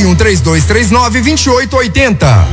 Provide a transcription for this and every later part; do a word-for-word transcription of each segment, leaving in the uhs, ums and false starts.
nove um três dois três nove dois oito oito zero.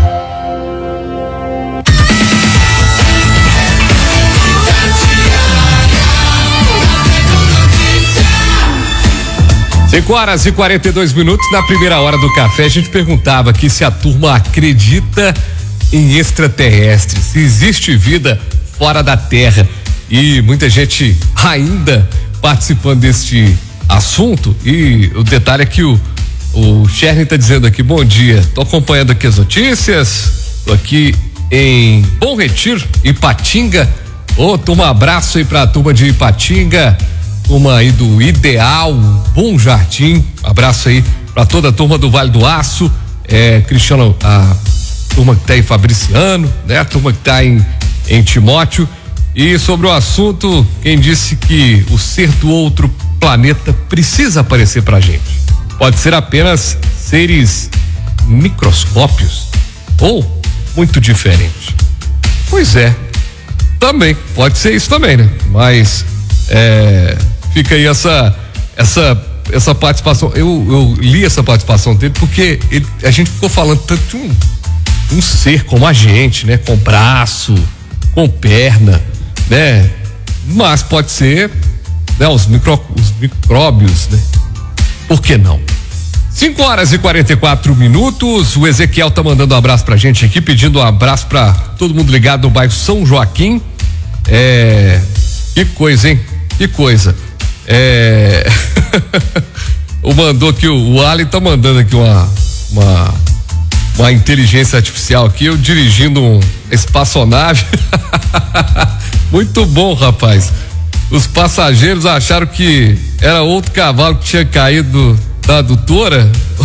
cinco horas e quarenta e dois minutos. Na primeira hora do café, a gente perguntava aqui se a turma acredita em extraterrestres, se existe vida fora da Terra. E muita gente ainda participando deste assunto. E o detalhe é que o, o Cherny está dizendo aqui: bom dia, tô acompanhando aqui as notícias, tô aqui em Bom Retiro, Ipatinga. Ô, turma, um abraço aí pra turma de Ipatinga. Turma aí do Ideal, Bom Jardim, abraço aí pra toda a turma do Vale do Aço, é, Cristiano, a turma que tá em Fabriciano, né? A turma que tá em, em Timóteo. E sobre o assunto, quem disse que o ser do outro planeta precisa aparecer pra gente? Pode ser apenas seres microscópios ou muito diferente. Pois é, também, pode ser isso também, né? Mas, é... fica aí essa, essa, essa participação. Eu, eu li essa participação dele porque ele, a gente ficou falando tanto de um, um ser como a gente, né? Com braço, com perna, né? Mas pode ser, né? Os, micro, os micróbios, né? Por que não? cinco horas e quarenta e quatro minutos. O Ezequiel tá mandando um abraço pra gente aqui, pedindo um abraço pra todo mundo ligado no bairro São Joaquim. É, que coisa, hein? Que coisa. É. O mandou aqui, o, o Ali tá mandando aqui uma, uma, uma inteligência artificial aqui, eu dirigindo um espaçonave. Muito bom, rapaz. Os passageiros acharam que era outro cavalo que tinha caído da adutora.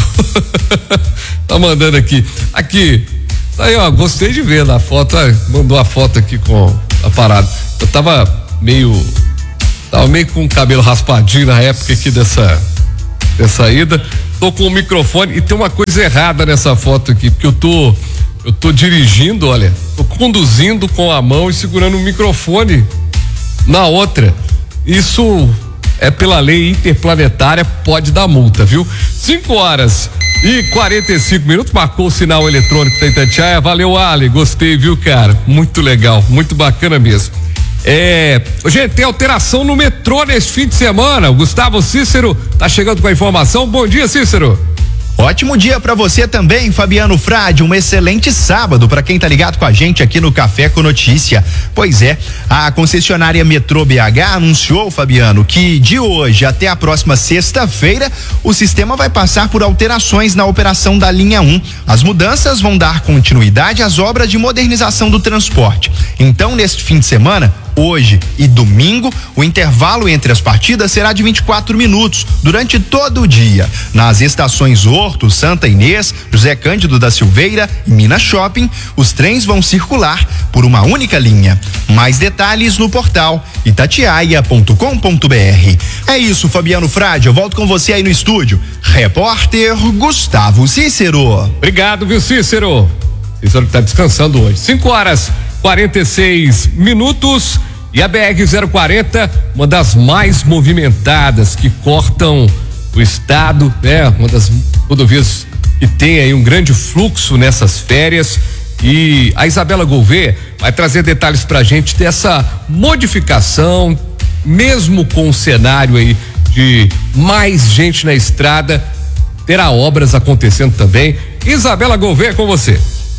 Tá mandando aqui. Aqui. Aí, ó, gostei de ver na foto. Mandou a foto aqui com a parada. Eu tava meio. Tava meio com o cabelo raspadinho na época aqui dessa, dessa ida. Tô com o microfone e tem uma coisa errada nessa foto aqui, porque eu tô, eu tô dirigindo, olha, tô conduzindo com a mão e segurando o microfone na outra. Isso é pela lei interplanetária, pode dar multa, viu? cinco horas e quarenta e cinco minutos, marcou o sinal eletrônico da Itatiaia. Valeu, Ali, gostei, viu, cara? Muito legal, muito bacana mesmo. É, gente, tem alteração no metrô nesse fim de semana. O Gustavo Cícero tá chegando com a informação. Bom dia, Cícero. Ótimo dia para você também, Fabiano Frade. Um excelente sábado para quem tá ligado com a gente aqui no Café com Notícia. Pois é, a concessionária Metrô B H anunciou, Fabiano, que de hoje até a próxima sexta-feira o sistema vai passar por alterações na operação da linha um. As mudanças vão dar continuidade às obras de modernização do transporte. Então, neste fim de semana, hoje e domingo, o intervalo entre as partidas será de vinte e quatro minutos durante todo o dia. Nas estações Horto, Santa Inês, José Cândido da Silveira e Minas Shopping, os trens vão circular por uma única linha. Mais detalhes no portal itatiaia ponto com ponto br. É isso, Fabiano Frade, eu volto com você aí no estúdio. Repórter Gustavo Cícero. Obrigado, viu, Cícero? Cícero que tá descansando hoje. cinco horas quarenta e seis minutos. E a B R zero quarenta, uma das mais movimentadas que cortam o estado, né? Uma das rodovias que tem aí um grande fluxo nessas férias. E a Isabela Gouveia vai trazer detalhes pra gente dessa modificação, mesmo com o cenário aí de mais gente na estrada, terá obras acontecendo também. Isabela Gouveia, com você.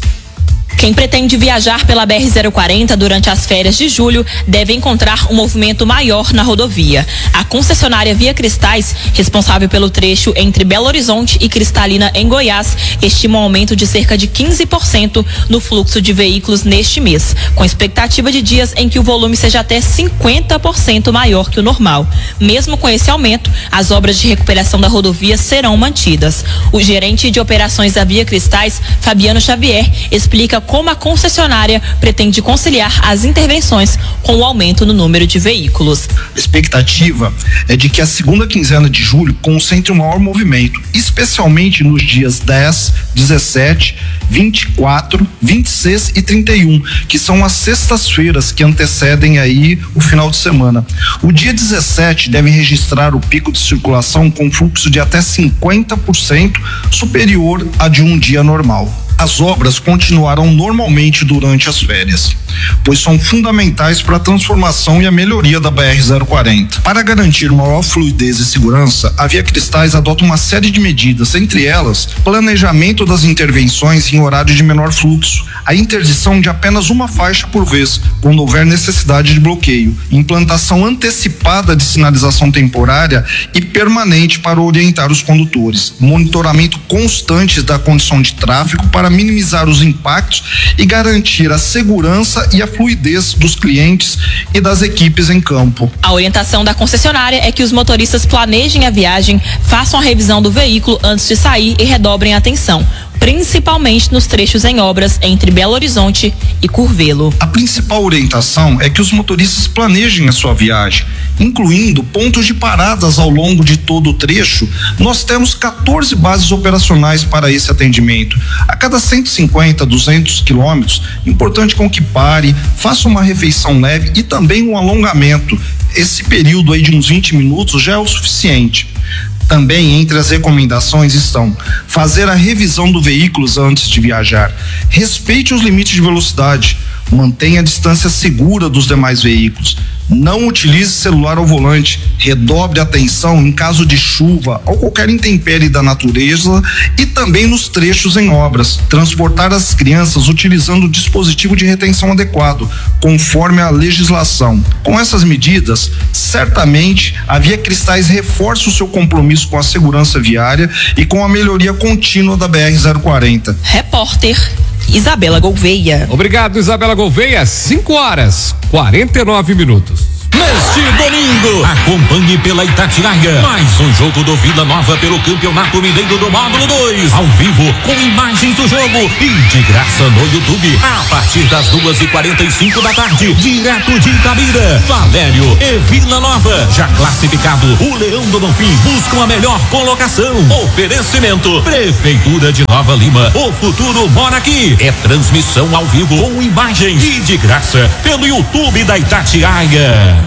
Quem pretende viajar pela B R zero quarenta durante as férias de julho deve encontrar um movimento maior na rodovia. A concessionária Via Cristais, responsável pelo trecho entre Belo Horizonte e Cristalina, em Goiás, estima um aumento de cerca de quinze por cento no fluxo de veículos neste mês, com expectativa de dias em que o volume seja até cinquenta por cento maior que o normal. Mesmo com esse aumento, as obras de recuperação da rodovia serão mantidas. O gerente de operações da Via Cristais, Fabiano Xavier, explica como como a concessionária pretende conciliar as intervenções com o aumento no número de veículos. A expectativa é de que a segunda quinzena de julho concentre o maior movimento, especialmente nos dias dez, dezessete, vinte e quatro, vinte e seis e trinta e um, que são as sextas-feiras que antecedem aí o final de semana. O dia dezessete deve registrar o pico de circulação com fluxo de até cinquenta por cento superior a de um dia normal. As obras continuarão normalmente durante as férias, pois são fundamentais para a transformação e a melhoria da B R zero quarenta. Para garantir maior fluidez e segurança, a Via Cristais adota uma série de medidas, entre elas, planejamento das intervenções em horário de menor fluxo, a interdição de apenas uma faixa por vez, quando houver necessidade de bloqueio, implantação antecipada de sinalização temporária e permanente para orientar os condutores, monitoramento constante da condição de tráfego para minimizar os impactos e garantir a segurança e a fluidez dos clientes e das equipes em campo. A orientação da concessionária é que os motoristas planejem a viagem, façam a revisão do veículo antes de sair e redobrem a atenção, principalmente nos trechos em obras entre Belo Horizonte e Curvelo. A principal orientação é que os motoristas planejem a sua viagem, incluindo pontos de paradas ao longo de todo o trecho. Nós temos quatorze bases operacionais para esse atendimento. A cada cento e cinquenta, duzentos quilômetros, importante com que pare, faça uma refeição leve e também um alongamento. Esse período aí de uns vinte minutos já é o suficiente. Também entre as recomendações estão: fazer a revisão do veículo antes de viajar, respeite os limites de velocidade, mantenha a distância segura dos demais veículos, não utilize celular ao volante, redobre a atenção em caso de chuva ou qualquer intempérie da natureza e também nos trechos em obras, transportar as crianças utilizando o dispositivo de retenção adequado, conforme a legislação. Com essas medidas, certamente a Via Cristais reforça o seu compromisso com a segurança viária e com a melhoria contínua da B R zero quarenta. Repórter Isabela Gouveia. Obrigado, Isabela Gouveia. cinco horas, quarenta e nove minutos. Neste domingo, acompanhe pela Itatiaia mais um jogo do Vila Nova pelo Campeonato Mineiro do Módulo dois, ao vivo, com imagens do jogo e de graça no YouTube, a partir das duas e quarenta e cinco da tarde, direto de Itabira. Valério e Vila Nova, já classificado, o Leão do Bonfim busca a melhor colocação. Oferecimento Prefeitura de Nova Lima, o futuro mora aqui. É transmissão ao vivo com imagens e de graça pelo YouTube da Itatiaia.